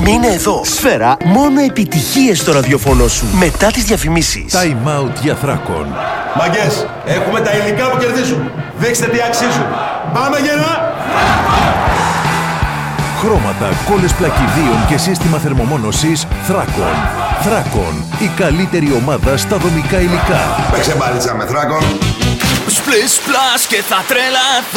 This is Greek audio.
Μείνε εδώ. Σφαίρα, μόνο επιτυχίες στο ραδιοφωνό σου. Μετά τις διαφημίσεις. Time out για Θράκον. Μαγκές, έχουμε τα υλικά που κερδίζουν. Δείξτε τι αξίζουν. Πάμε γερά! Χρώματα, κόλλες πλακιδίων και σύστημα θερμομόνωσης Θράκον. Θράκον, η καλύτερη ομάδα στα δομικά υλικά. Παίξε μπάλιτσα με Θράκον. Σπλες πλάς και θα τρελαθώ.